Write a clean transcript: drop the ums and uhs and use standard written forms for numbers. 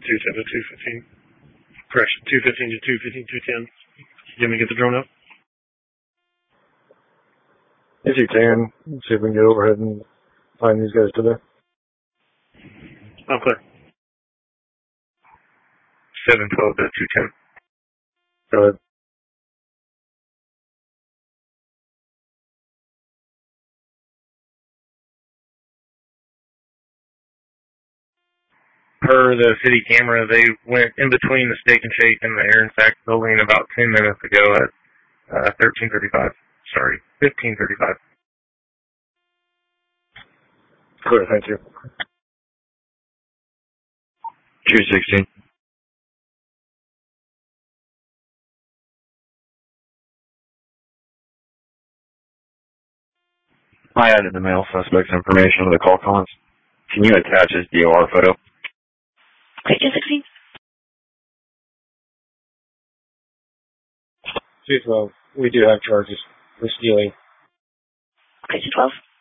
210 to 215. Correction, 215 to 215, 210. You want me to get the drone up? If you can, see if we can get overhead and find these guys today. I'm clear. 712 to 210. Go ahead. Per the city camera, they went in between the Steak and Shake and the Aaron Sachs building about 10 minutes ago at 13:35. Sorry, 15:35. Clear, thank you. 216. I added the male suspect's information to the call comments. Can you attach his DOR photo? Okay, 216. 212. We do have charges for stealing. Okay, 212.